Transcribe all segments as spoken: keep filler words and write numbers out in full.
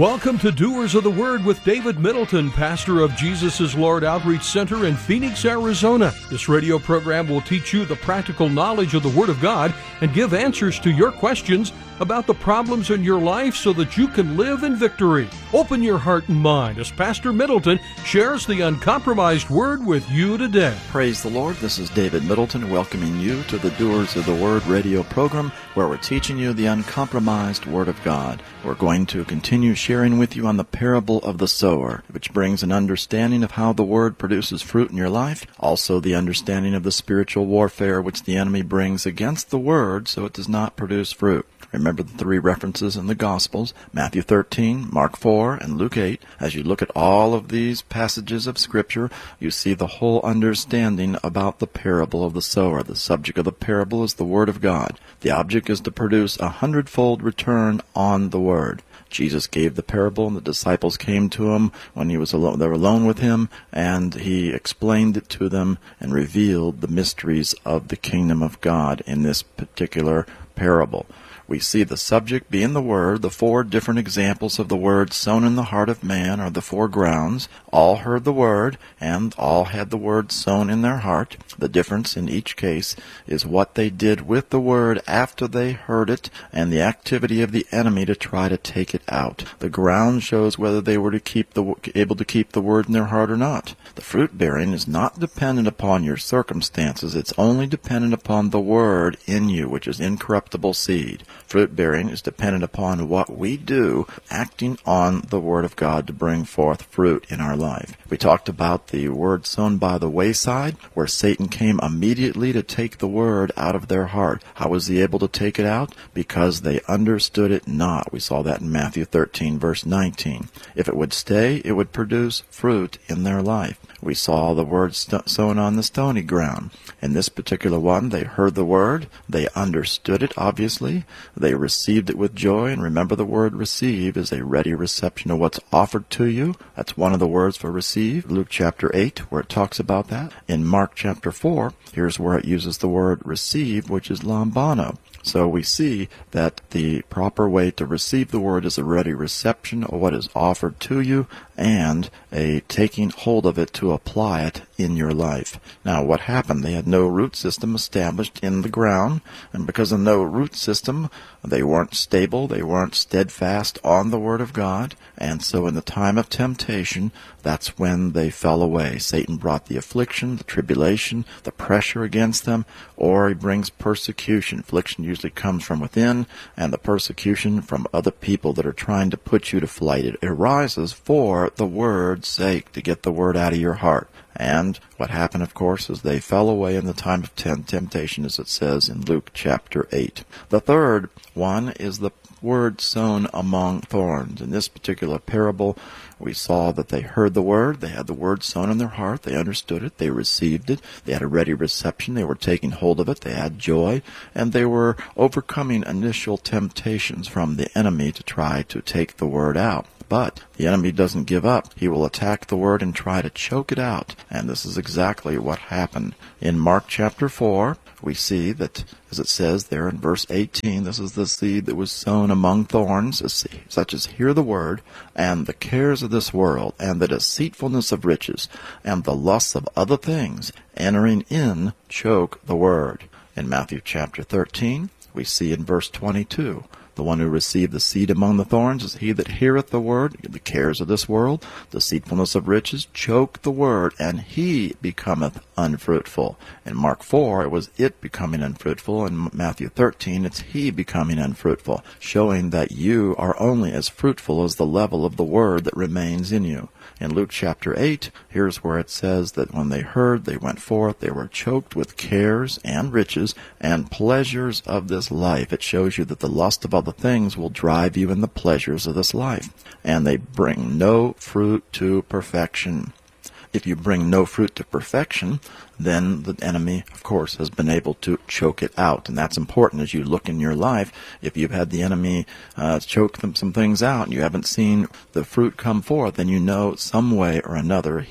Welcome to Doers of the Word with David Middleton, pastor of Jesus is Lord Outreach Center in Phoenix, Arizona. This radio program will teach you the practical knowledge of the Word of God and give answers to your questions about the problems in your life so that you can live in victory. Open your heart and mind as Pastor Middleton shares the uncompromised Word with you today. Praise the Lord. This is David Middleton welcoming you to the Doers of the Word radio program where we're teaching you the uncompromised Word of God. We're going to continue sharing with you on the parable of the sower, which brings an understanding of how the Word produces fruit in your life, also the understanding of the spiritual warfare which the enemy brings against the Word so it does not produce fruit. Remember the three references in the Gospels, Matthew thirteen, Mark four, and Luke eight. As you look at all of these passages of Scripture, you see the whole understanding about the parable of the sower. The subject of the parable is the Word of God. The object is to produce a hundredfold return on the Word. Jesus gave the parable, and the disciples came to him when he was alone. They were alone with him, and he explained it to them and revealed the mysteries of the kingdom of God in this particular parable. We see the subject being the Word. The four different examples of the Word sown in the heart of man are the four grounds. All heard the Word, and all had the Word sown in their heart. The difference in each case is what they did with the Word after they heard it, and the activity of the enemy to try to take it out. The ground shows whether they were to keep the, able to keep the Word in their heart or not. The fruit bearing is not dependent upon your circumstances. It's only dependent upon the Word in you, which is incorruptible seed. Fruit bearing is dependent upon what we do, acting on the Word of God to bring forth fruit in our life. We talked about the word sown by the wayside, where Satan came immediately to take the Word out of their heart. How was he able to take it out? Because they understood it not. We saw that in Matthew thirteen, verse nineteen. If it would stay, it would produce fruit in their life. We saw the word st- sown on the stony ground. In this particular one, they heard the Word, they understood it, obviously, they received it with joy, and remember the word receive is a ready reception of what's offered to you. That's one of the words for receive, Luke chapter eight, where it talks about that. In Mark chapter four, here's where it uses the word receive, which is lambano. So we see that the proper way to receive the Word is a ready reception of what is offered to you and a taking hold of it to apply it in your life. Now, what happened? They had no root system established in the ground, and because of no root system, they weren't stable, they weren't steadfast on the Word of God, and so in the time of temptation, that's when they fell away. Satan brought the affliction, the tribulation, the pressure against them, or he brings persecution. Affliction usually comes from within, and the persecution from other people that are trying to put you to flight. It arises for the Word's sake, to get the Word out of your heart. And what happened, of course, is they fell away in the time of temptation, as it says in Luke chapter eight. The third one is the word sown among thorns. In this particular parable, we saw that they heard the Word, they had the Word sown in their heart, they understood it, they received it, they had a ready reception, they were taking hold of it, they had joy, and they were overcoming initial temptations from the enemy to try to take the Word out. But the enemy doesn't give up. He will attack the Word and try to choke it out. And this is exactly what happened. In Mark chapter four, we see that, as it says there in verse eighteen, this is the seed that was sown among thorns, such as hear the Word, and the cares of this world, and the deceitfulness of riches, and the lusts of other things, entering in, choke the Word. In Matthew chapter thirteen, we see in verse twenty-two, the one who received the seed among the thorns is he that heareth the Word, the cares of this world, deceitfulness of riches, choke the Word, and he becometh unfruitful. In Mark four, it was it becoming unfruitful. In Matthew thirteen, it's he becoming unfruitful, showing that you are only as fruitful as the level of the Word that remains in you. In Luke chapter eight, here's where it says that when they heard, they went forth, they were choked with cares and riches and pleasures of this life. It shows you that the lust of other things will drive you in the pleasures of this life, and they bring no fruit to perfection. If you bring no fruit to perfection, then the enemy, of course, has been able to choke it out. And that's important as you look in your life. If you've had the enemy uh, choke them, some things out and you haven't seen the fruit come forth, then you know some way or another he got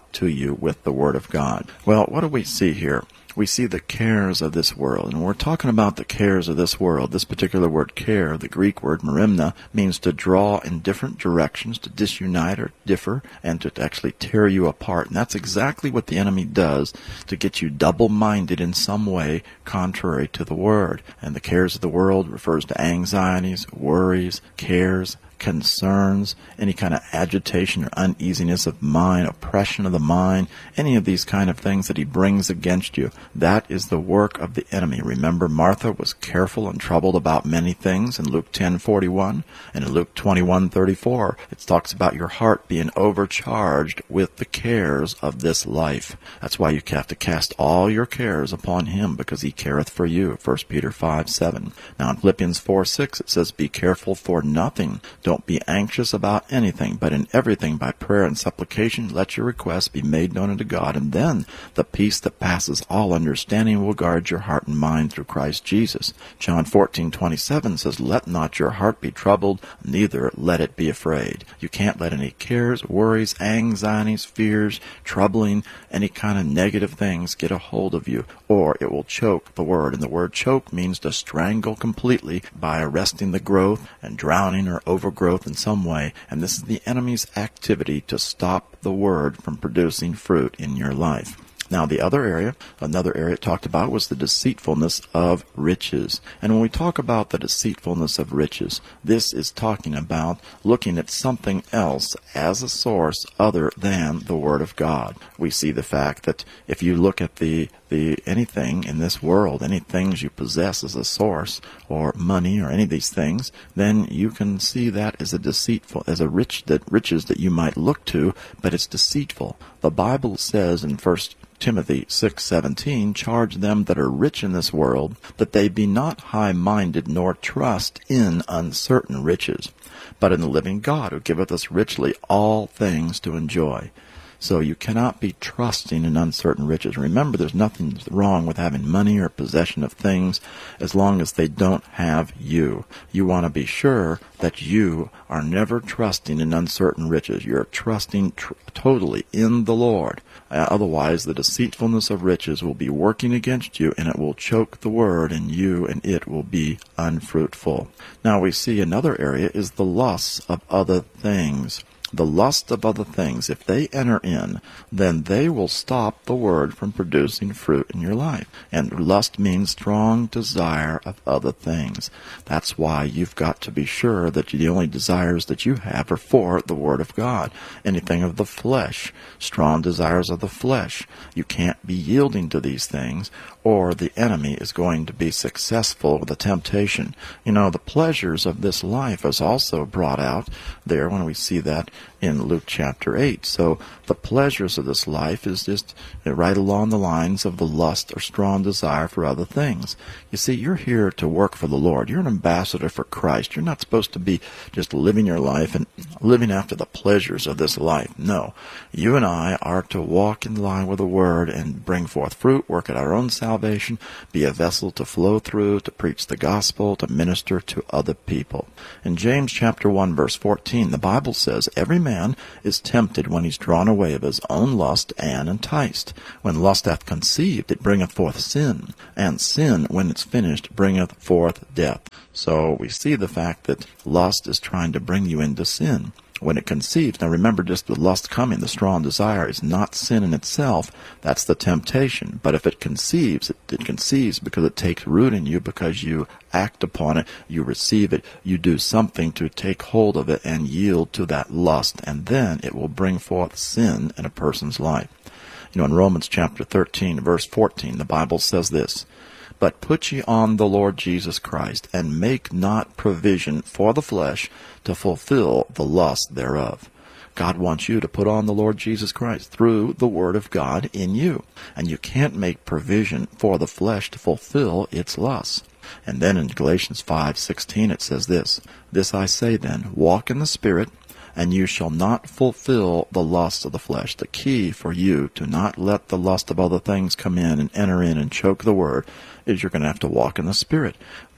talk to you with the Word of God. Well, what do we see here? We see the cares of this world. And we're talking about the cares of this world. This particular word care, the Greek word merimna, means to draw in different directions, to disunite or differ, and to actually tear you apart. And that's exactly what the enemy does to get you double-minded in some way contrary to the Word. And the cares of the world refers to anxieties, worries, cares, concerns, any kind of agitation or uneasiness of mind, oppression of the mind, any of these kind of things that he brings against you. That is the work of the enemy. Remember, Martha was careful and troubled about many things in Luke ten forty-one, and in Luke twenty-one thirty-four, it talks about your heart being overcharged with the cares of this life. That's why you have to cast all your cares upon him, because he careth for you, First Peter five seven. Now in Philippians four six, it says, be careful for nothing. Don't be anxious about anything, but in everything by prayer and supplication let your requests be made known unto God, and then the peace that passes all understanding will guard your heart and mind through Christ Jesus. John fourteen twenty-seven says, let not your heart be troubled, neither let it be afraid. You can't let any cares, worries, anxieties, fears, troubling, any kind of negative things get a hold of you, or it will choke the Word. And the word choke means to strangle completely by arresting the growth and drowning or overgrowth in some way, and this is the enemy's activity to stop the Word from producing fruit in your life. Now, the other area, another area it talked about was the deceitfulness of riches. And when we talk about the deceitfulness of riches, this is talking about looking at something else as a source other than the Word of God. We see the fact that if you look at the the anything in this world, any things you possess as a source, or money, or any of these things, then you can see that as a deceitful, as a rich that riches that you might look to, but it's deceitful. The Bible says in First Timothy six seventeen, charge them that are rich in this world, that they be not high-minded, nor trust in uncertain riches, but in the living God, who giveth us richly all things to enjoy. So you cannot be trusting in uncertain riches. Remember, there's nothing wrong with having money or possession of things as long as they don't have you. You want to be sure that you are never trusting in uncertain riches. You're trusting tr- totally in the Lord. Uh, otherwise, the deceitfulness of riches will be working against you, and it will choke the Word, and you and it will be unfruitful. Now we see another area is the lusts of other things. The lust of other things, if they enter in, then they will stop the Word from producing fruit in your life. And lust means strong desire of other things. That's why you've got to be sure that the only desires that you have are for the Word of God. Anything of the flesh, strong desires of the flesh, you can't be yielding to these things, or the enemy is going to be successful with the temptation. You know, the pleasures of this life is also brought out there when we see that in Luke chapter eight. So the pleasures of this life is just right along the lines of the lust or strong desire for other things. You see, you're here to work for the Lord. You're an ambassador for Christ. You're not supposed to be just living your life and living after the pleasures of this life. No. You and I are to walk in line with the Word and bring forth fruit, work at our own salvation, be a vessel to flow through, to preach the gospel, to minister to other people. In James chapter one, verse fourteen, the Bible says, every man is tempted when he's drawn away of his own lust and enticed. When lust hath conceived, it bringeth forth sin, and sin, when it's finished, bringeth forth death. So we see the fact that lust is trying to bring you into sin. When it conceives, now remember, just the lust coming, the strong desire, is not sin in itself. That's the temptation. But if it conceives, it, it conceives because it takes root in you, because you act upon it, you receive it, you do something to take hold of it and yield to that lust, and then it will bring forth sin in a person's life. You know, in Romans chapter thirteen, verse fourteen, the Bible says this, but put ye on the Lord Jesus Christ, and make not provision for the flesh to fulfill the lust thereof. God wants you to put on the Lord Jesus Christ through the Word of God in you. And you can't make provision for the flesh to fulfill its lusts. And then in Galatians five sixteen it says this, this I say then, walk in the Spirit, and you shall not fulfill the lust of the flesh. The key for you to not let the lust of other things come in and enter in and choke the Word is you're going to have to walk in the Spirit.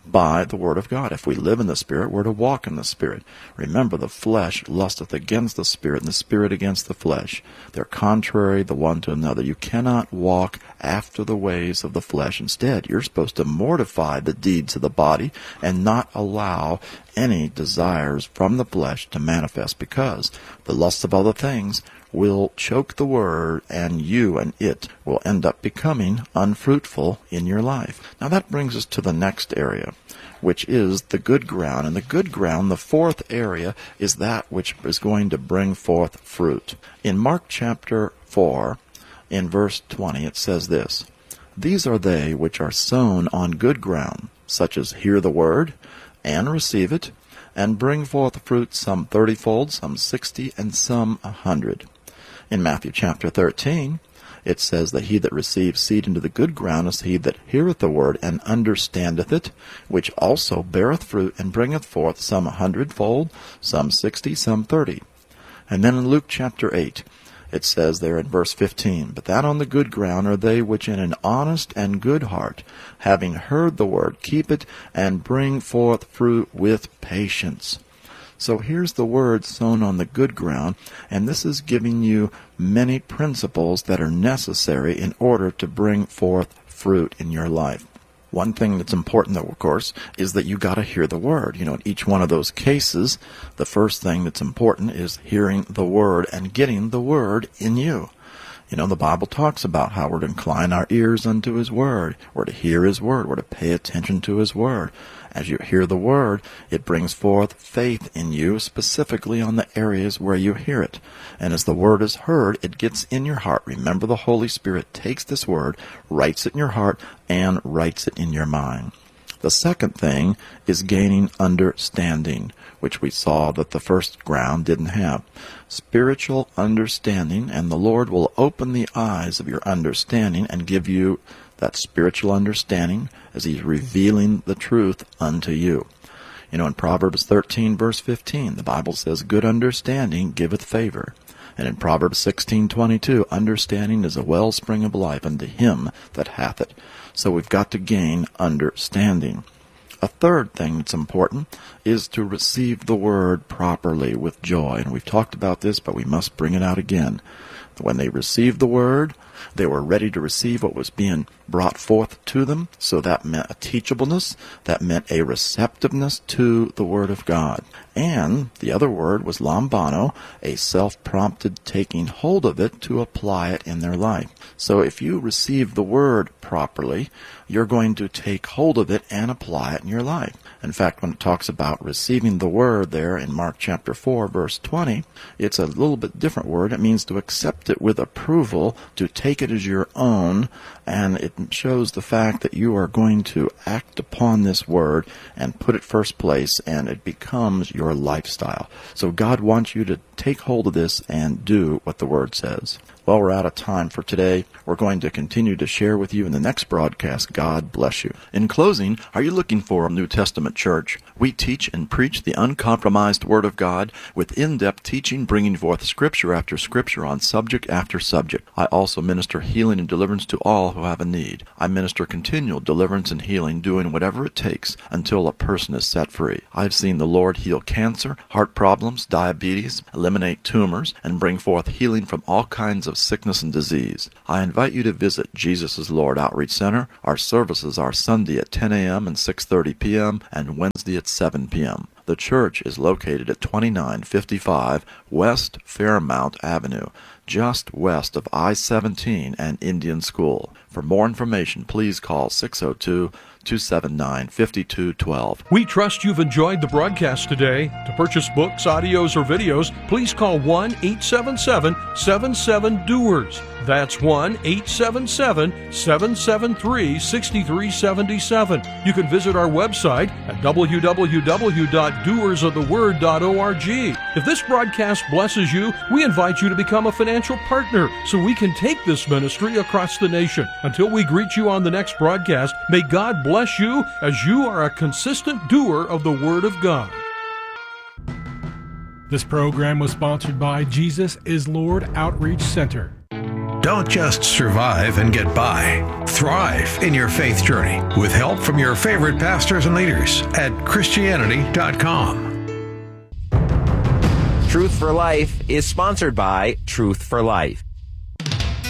by the Word of God. If we live in the Spirit, we're to walk in the Spirit. Remember, the flesh lusteth against the Spirit, and the Spirit against the flesh. They're contrary the one to another. You cannot walk after the ways of the flesh. Instead, you're supposed to mortify the deeds of the body and not allow any desires from the flesh to manifest, because the lust of other things will choke the Word, and you and it will end up becoming unfruitful in your life. Now that brings us to the next area, which is the good ground. And the good ground, the fourth area, is that which is going to bring forth fruit. In Mark chapter four, in verse twenty, it says this, "These are they which are sown on good ground, such as hear the word, and receive it, and bring forth fruit, some thirtyfold, some sixty, and some a hundred." In Matthew chapter thirteen, it says that he that receives seed into the good ground is he that heareth the word, and understandeth it, which also beareth fruit, and bringeth forth some a hundredfold, some sixty, some thirty. And then in Luke chapter eight, it says there in verse fifteen, "But that on the good ground are they which in an honest and good heart, having heard the word, keep it, and bring forth fruit with patience." So here's the word sown on the good ground, and this is giving you many principles that are necessary in order to bring forth fruit in your life. One thing that's important, though, of course, is that you got to hear the word. You know, in each one of those cases, the first thing that's important is hearing the word and getting the word in you. You know, the Bible talks about how we're to incline our ears unto His word. We're to hear His word. We're to pay attention to His word. As you hear the word, it brings forth faith in you, specifically on the areas where you hear it. And as the word is heard, it gets in your heart. Remember, the Holy Spirit takes this word, writes it in your heart, and writes it in your mind. The second thing is gaining understanding, which we saw that the first ground didn't have. Spiritual understanding, and the Lord will open the eyes of your understanding and give you that spiritual understanding as He's revealing the truth unto you. You know, in Proverbs thirteen, verse fifteen, the Bible says, "Good understanding giveth favor." And in Proverbs sixteen twenty-two, "Understanding is a wellspring of life unto him that hath it." So we've got to gain understanding. A third thing that's important is to receive the word properly with joy. And we've talked about this, but we must bring it out again. When they received the word, they were ready to receive what was being brought forth to them. So that meant a teachableness. That meant a receptiveness to the Word of God. And the other word was lambano, a self-prompted taking hold of it to apply it in their life. So if you receive the Word properly, you're going to take hold of it and apply it in your life. In fact, when it talks about receiving the Word there in Mark chapter four, verse twenty, it's a little bit different word. It means to accept it with approval, to take it as your own, and it shows the fact that you are going to act upon this word and put it first place, and it becomes your lifestyle. So God wants you to take hold of this and do what the word says. Well, we're out of time for today. We're going to continue to share with you in the next broadcast. God bless you. In closing, are you looking for a New Testament church? We teach and preach the uncompromised Word of God with in-depth teaching, bringing forth Scripture after Scripture on subject after subject. I also minister healing and deliverance to all who have a need. I minister continual deliverance and healing, doing whatever it takes until a person is set free. I've seen the Lord heal cancer, heart problems, diabetes, eliminate tumors, and bring forth healing from all kinds of sickness and disease. I invite you to visit Jesus is Lord Outreach Center. Our services are Sunday at ten a.m. and six thirty p.m. and Wednesday at seven p.m. The church is located at twenty-nine fifty-five West Fairmount Avenue, just west of I seventeen and Indian School. For more information, please call six oh two, two seven nine, five two one two. We trust you've enjoyed the broadcast today. To purchase books, audios, or videos, please call one eight seven seven, seven seven, D O E R S. That's one eight seven seven, seven seven three, six three seven seven. You can visit our website at w w w dot doers of the word dot org. If this broadcast blesses you, we invite you to become a financial partner so we can take this ministry across the nation. Until we greet you on the next broadcast, may God bless you as you are a consistent doer of the Word of God. This program was sponsored by Jesus is Lord Outreach Center. Don't just survive and get by. Thrive in your faith journey with help from your favorite pastors and leaders at Christianity dot com. Truth for Life is sponsored by Truth for Life.